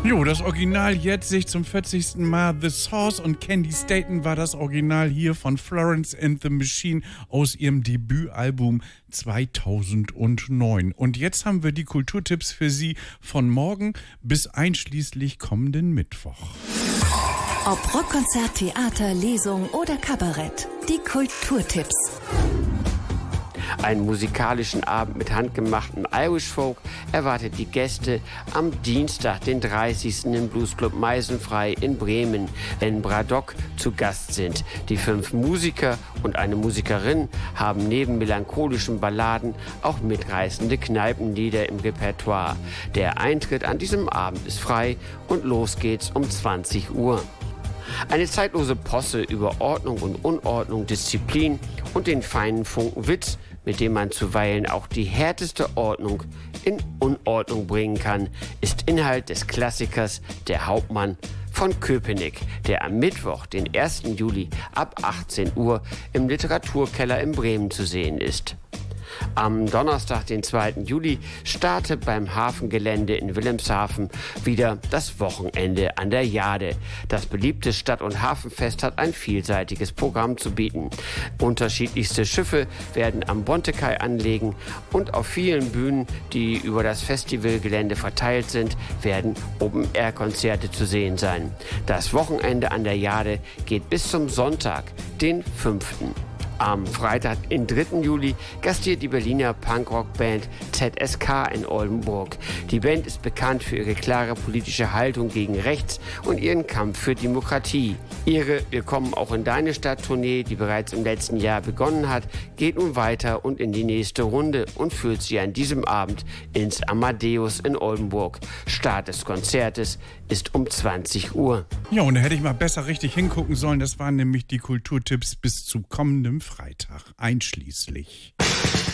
Jo, das Original jetzt sich zum 40. Mal The Source und Candy Staten war das Original hier von Florence and the Machine aus ihrem Debütalbum 2009. Und jetzt haben wir die Kulturtipps für Sie von morgen bis einschließlich kommenden Mittwoch. Ob Rockkonzert, Theater, Lesung oder Kabarett, die Kulturtipps. Einen musikalischen Abend mit handgemachtem Irish Folk erwartet die Gäste am Dienstag, den 30. im Bluesclub Meisenfrei in Bremen, wenn Braddock zu Gast sind. Die 5 Musiker und eine Musikerin haben neben melancholischen Balladen auch mitreißende Kneipenlieder im Repertoire. Der Eintritt an diesem Abend ist frei und los geht's um 20 Uhr. Eine zeitlose Posse über Ordnung und Unordnung, Disziplin und den feinen Funken Witz, mit dem man zuweilen auch die härteste Ordnung in Unordnung bringen kann, ist Inhalt des Klassikers Der Hauptmann von Köpenick, der am Mittwoch, den 1. Juli ab 18 Uhr im Literaturkeller in Bremen zu sehen ist. Am Donnerstag, den 2. Juli, startet beim Hafengelände in Wilhelmshaven wieder das Wochenende an der Jade. Das beliebte Stadt- und Hafenfest hat ein vielseitiges Programm zu bieten. Unterschiedlichste Schiffe werden am Bontekai anlegen und auf vielen Bühnen, die über das Festivalgelände verteilt sind, werden Open-Air-Konzerte zu sehen sein. Das Wochenende an der Jade geht bis zum Sonntag, den 5. Am Freitag, den 3. Juli, gastiert die Berliner Punkrock-Band ZSK in Oldenburg. Die Band ist bekannt für ihre klare politische Haltung gegen rechts und ihren Kampf für Demokratie. Ihre Wir kommen auch in deine Stadt-Tournee, die bereits im letzten Jahr begonnen hat, geht nun weiter und in die nächste Runde und führt sie an diesem Abend ins Amadeus in Oldenburg. Start des Konzertes ist um 20 Uhr. Ja, und da hätte ich mal besser richtig hingucken sollen. Das waren nämlich die Kulturtipps bis zu kommendem Freitag einschließlich.